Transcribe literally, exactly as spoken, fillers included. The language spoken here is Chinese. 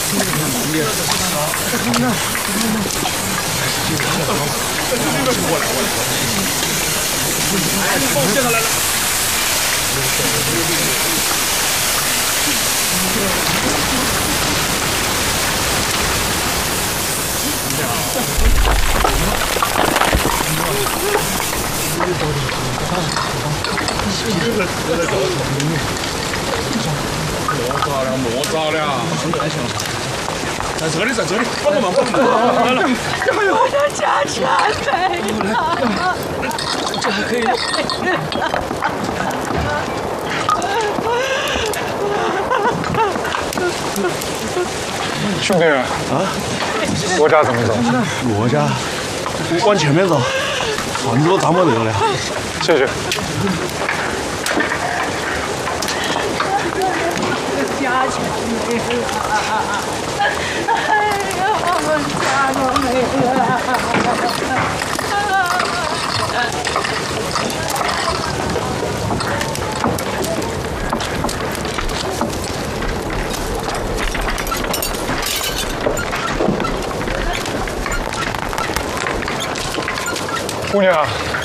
放下来了。莫着了，莫着了，在这里，在这里，帮个忙，帮个忙，来了， 我的家全没了， 这还可以用。 兄弟啊，罗家怎么走？ 罗家往前面走，船都咱们留了。 谢谢。 家全没了，哎呀，我家都没了。 姑娘，